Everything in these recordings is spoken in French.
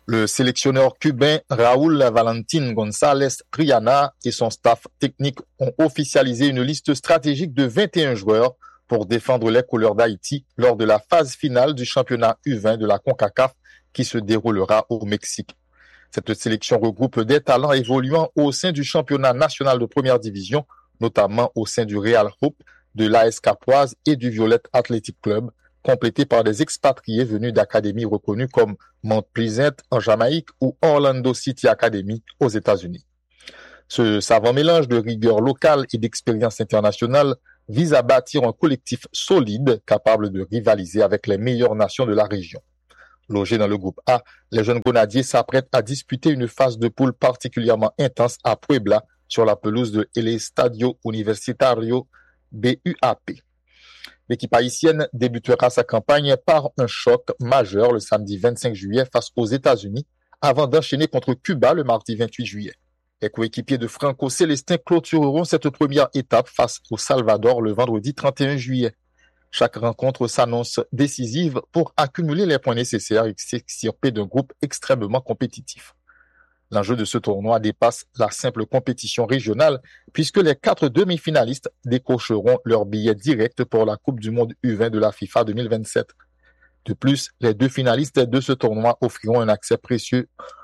Le sélectionneur cubain Raúl Valentín González Triana et son staff technique ont officialisé une liste stratégique de 21 joueurs pour défendre les couleurs d'Haïti lors de la phase finale du championnat U20 de la CONCACAF qui se déroulera au Mexique. Cette sélection regroupe des talents évoluant au sein du championnat national de première division, notamment au sein du Real Hope, de l'AS Capoise et du Violet Athletic Club, complétés par des expatriés venus d'académies reconnues comme Mount Pleasant en Jamaïque ou Orlando City Academy aux États-Unis. Ce savant mélange de rigueur locale et d'expérience internationale vise à bâtir un collectif solide capable de rivaliser avec les meilleures nations de la région. Logés dans le groupe A, les jeunes grenadiers s'apprêtent à disputer une phase de poule particulièrement intense à Puebla sur la pelouse de El Estadio Universitario BUAP. L'équipe haïtienne débutera sa campagne par un choc majeur le samedi 25 juillet face aux États-Unis avant d'enchaîner contre Cuba le mardi 28 juillet. Les coéquipiers de Franco Célestin clôtureront cette première étape face au Salvador le vendredi 31 juillet. Chaque rencontre s'annonce décisive pour accumuler les points nécessaires et s'extirper d'un groupe extrêmement compétitif. L'enjeu de ce tournoi dépasse la simple compétition régionale puisque les 4 demi-finalistes décrocheront leur billet direct pour la Coupe du Monde U20 de la FIFA 2027. De plus, les 2 finalistes de ce tournoi offriront un accès précieux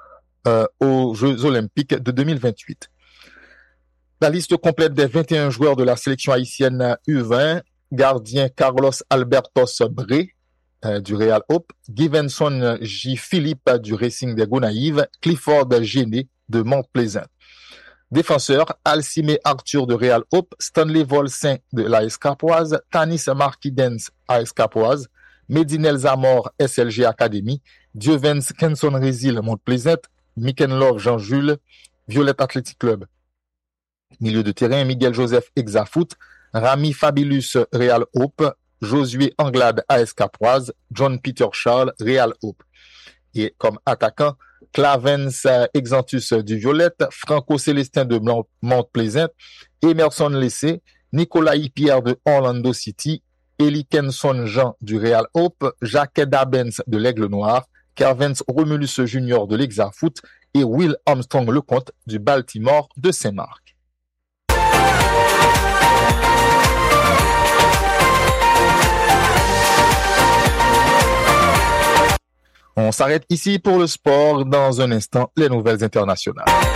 aux Jeux Olympiques de 2028. La liste complète des 21 joueurs de la sélection haïtienne U20, gardien Carlos Albertos Bré, du Real Hope, Givenson J. Philippe du Racing des Gonaïves, Clifford Géné de Mount Pleasant. Défenseur, Alcime Arthur de Real Hope, Stanley Volsin de l'AS Capoise, Tanis Marquidens AS Capoise, Medinel Zamor SLG Academy, Diovens Kenson Rezil Mount Pleasant, Miken Love Jean-Jules, Violet Athletic Club. Milieu de terrain, Miguel Joseph Exafoot, Rami Fabilus Real Hope, Josué Anglade AS Capoise, John Peter Charles Real Hope. Et comme attaquant, Clavens Exantus du Violette, Franco Célestin de Mount Pleasant, Emerson Lessé, Nicolas Pierre de Orlando City, Eli Kenson Jean du Real Hope, Jacques Dabens de l'Aigle Noir, Kervens Romulus Junior de l'Exafoot et Will Armstrong Lecomte du Baltimore de Saint-Marc. On s'arrête ici pour le sport. Dans un instant, les nouvelles internationales.